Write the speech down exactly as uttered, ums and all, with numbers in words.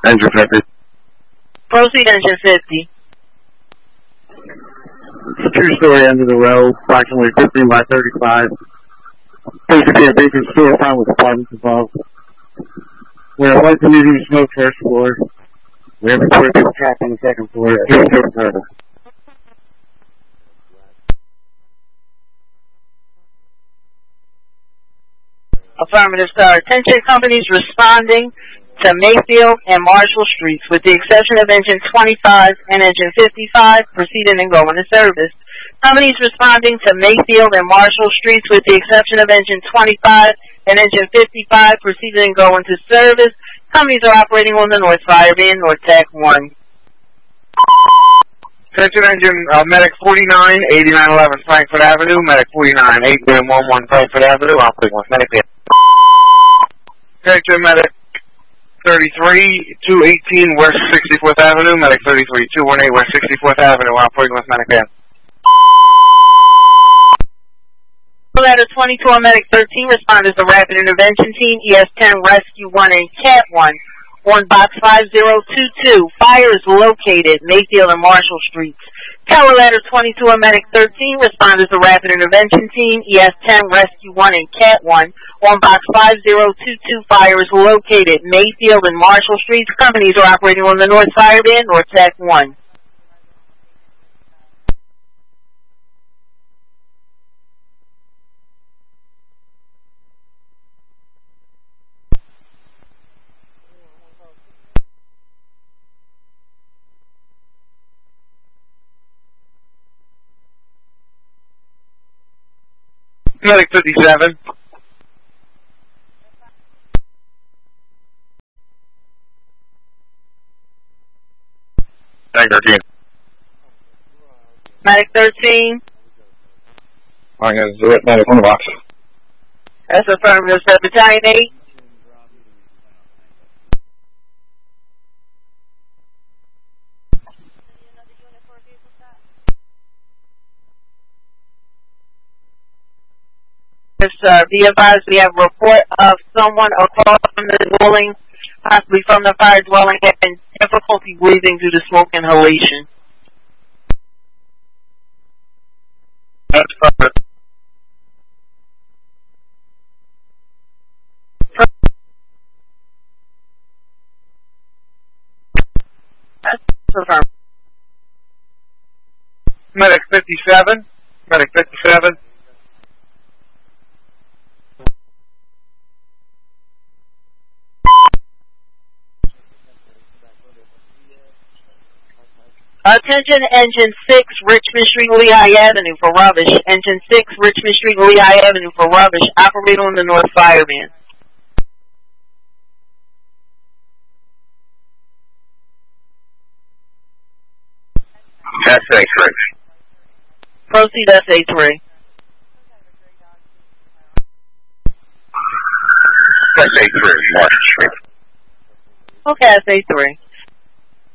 Engine fifty. Proceed engine fifty. Two-story end of the row, approximately fifteen by thirty-five. Basically a vacant storefront with apartments above. We have light to medium smoke first floor. We have a toilet paper cap on the second floor. Affirmative, sir. Attention companies responding to Mayfield and Marshall Streets, with the exception of engine twenty-five and engine fifty-five, proceeding and going to service. Companies responding to Mayfield and Marshall Streets, with the exception of engine twenty-five and engine fifty-five, proceeding and going to service. Companies are operating on the North Fireband, North Tech one. Attention engine, uh, Medic forty-nine, eighty-nine eleven Frankfurt Avenue, Medic forty-nine, eighty-nine eleven Frankfurt Avenue, operating with Medic. Attention Medic thirty-three, two eighteen West sixty-fourth Avenue, Medic thirty-three, two eighteen West sixty-fourth Avenue, operating with Medic Band. Ladder twenty-two on Medic thirteen, responders to Rapid Intervention Team, E S ten Rescue one and Cat one, on box five zero two two. Fire is located, Mayfield and Marshall Streets. Tower Ladder twenty-two on Medic thirteen, responders to Rapid Intervention Team, E S ten Rescue one and Cat one, on box five zero two two. Fire is located, Mayfield and Marshall Streets. Companies are operating on the North Fireband, North Tech one. Medic fifty-seven. Medic thirteen. Medic thirteen. I'm going to do it. Medic on the box. That's affirmative, sir. Battalion eight. Yes, sir. Be advised, we have a report of someone across from the dwelling, possibly from the fire dwelling, having difficulty breathing due to smoke inhalation. That's perfect. That's affirmative. Medic fifty-seven. Medic fifty-seven. Attention Engine six, Richmond Street, Lehigh Avenue for rubbish. Engine six, Richmond Street, Lehigh Avenue for rubbish. Operate on the North Fireband. S A three. Proceed S A three. S A three, Marshall Street. Okay, S A three.